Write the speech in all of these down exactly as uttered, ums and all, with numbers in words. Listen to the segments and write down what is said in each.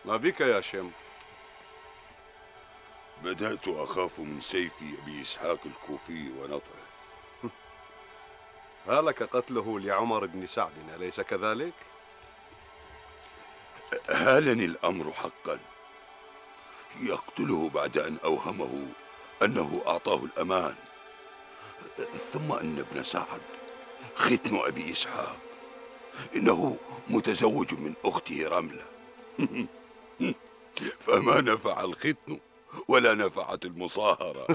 ما بك يا شم؟ بدأت أخاف من سيف أبي إسحاق الكوفي ونطعه. هلك قتله لعمر بن سعد أليس كذلك؟ هالني الأمر حقا. يقتله بعد أن أوهمه أنه أعطاه الأمان، ثم أن ابن سعد ختن أبي إسحاق إنه متزوج من أخته رملة. فما نفع الختن ولا نفعت المصاهرة.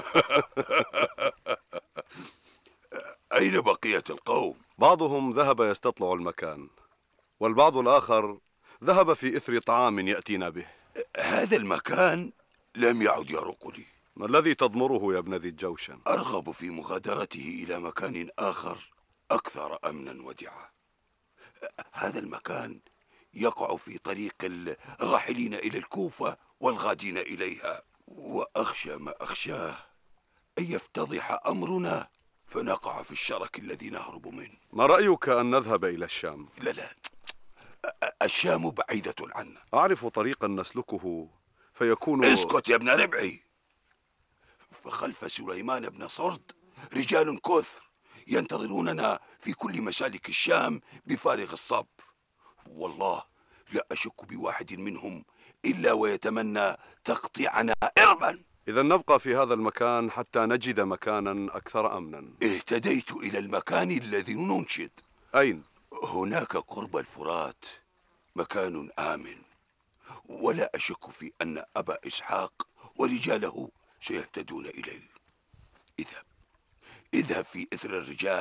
أين بقية القوم؟ بعضهم ذهب يستطلع المكان، والبعض الآخر ذهب في إثر طعام يأتينا به. هذا المكان لم يعد يروق لي. ما الذي تضمره يا ابن ذي الجوشن؟ أرغب في مغادرته إلى مكان آخر أكثر أمنا ودعة. هذا المكان يقع في طريق الراحلين إلى الكوفة والغادين إليها، وأخشى ما أخشاه أن يفتضح أمرنا فنقع في الشرك الذي نهرب منه. ما رأيك أن نذهب إلى الشام؟ لا لا، الشام بعيدة عنا. أعرف طريقا نسلكه فيكون... اسكت يا ابن ربعي. فخلف سليمان بن صرد رجال كثر ينتظروننا في كل مسالك الشام بفارغ الصبر، والله لا أشك بواحد منهم إلا ويتمنى تقطيعنا إربا. إذا نبقى في هذا المكان حتى نجد مكانا أكثر أمنا. اهتديت إلى المكان الذي ننشد. أين؟ هناك قرب الفرات مكان آمن، ولا أشك في أن أبا إسحاق ورجاله سيهتدون إليه. اذهب اذهب في إثر الرجال